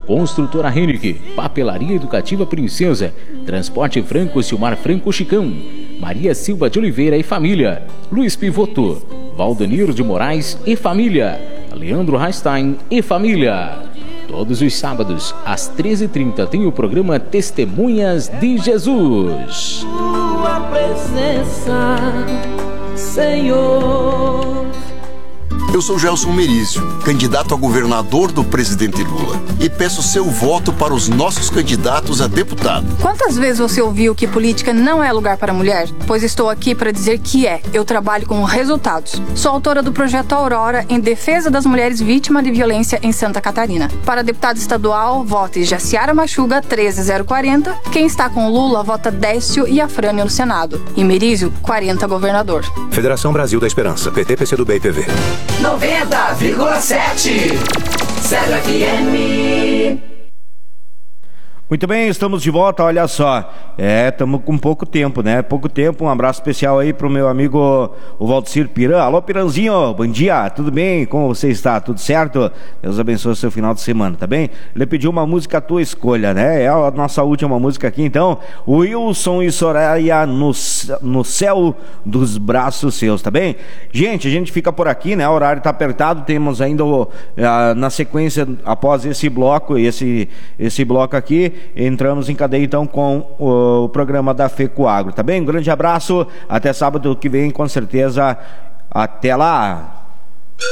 Construtora Henrique, Papelaria Educativa Princesa, Transporte Franco Silmar Franco Chicão, Maria Silva de Oliveira e família, Luiz Pivoto, Valdenir de Moraes e família, Leandro Rastein e família. Todos os sábados, às 13h30, tem o programa Testemunhas de Jesus. Tua presença, Senhor. Eu sou Gelson Merizio, candidato a governador do presidente Lula, e peço seu voto para os nossos candidatos a deputado. Quantas vezes você ouviu que política não é lugar para mulher? Pois estou aqui para dizer que é. Eu trabalho com resultados. Sou autora do projeto Aurora em defesa das mulheres vítimas de violência em Santa Catarina. Para deputado estadual, vote Jaciara Machuga 13040. Quem está com Lula, vota Décio e Afrânio no Senado. E Merizio, 40 governador. Federação Brasil da Esperança, PT, PCdoB e PV. 90,7 Zero FM. Muito bem, estamos de volta, olha só, estamos com pouco tempo, né? Pouco tempo, um abraço especial aí pro meu amigo o Valdecir Piran. Alô, Piranzinho, bom dia, tudo bem? Como você está? Tudo certo? Deus abençoe o seu final de semana, tá bem? Ele pediu uma música à tua escolha, né? É a nossa última música aqui, então, Wilson e Soraya no céu dos braços seus, tá bem? Gente, a gente fica por aqui, né? O horário tá apertado, temos ainda na sequência, após esse bloco, esse bloco aqui, entramos em cadeia então com o programa da FECOAGRO, tá bem? Um grande abraço, até sábado que vem, com certeza. Até lá!